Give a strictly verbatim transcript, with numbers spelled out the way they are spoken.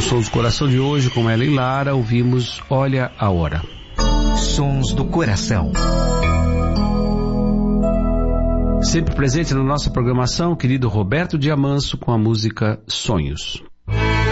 Sons do Coração de hoje, com ela e Lara, ouvimos Olha a Hora. Sons do Coração. Sempre presente na nossa programação, querido Roberto Diamanso, com a música Sonhos.